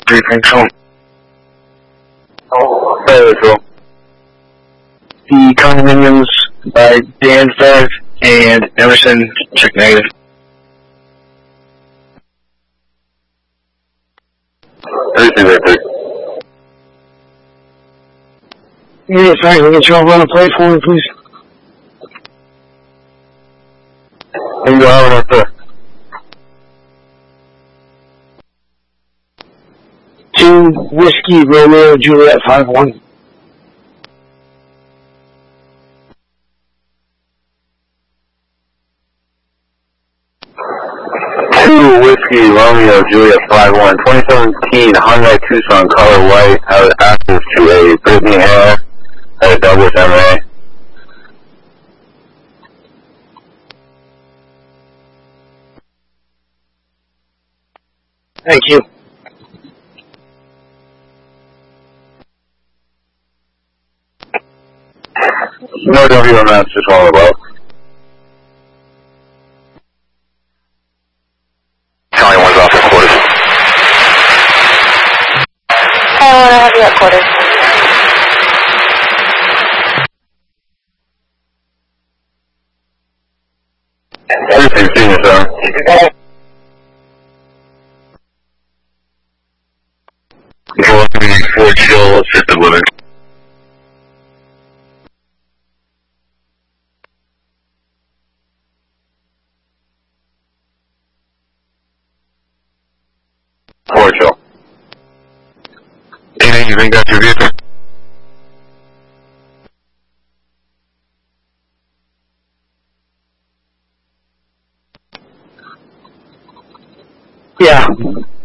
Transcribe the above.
briefing home. Very cool. The condominiums by Dan Fev and Emerson check negative. Everything right there. Yeah, sorry, we can y'all run a play for me, please. And you have it up there. 2 Whiskey Romeo Juliet 5-1. Whiskey Romeo Juliet 5-1, 2017 Hyundai Tucson color white, has access to a Brittany Hare at a Douglas MA. Thank you. No WMS, just all about. County 1's off at quarters. I want to have you at quarters. Everything's senior, sir. Control Ford Chill, assisted living. Ford Chill. Anything you think that's your vehicle? Yeah.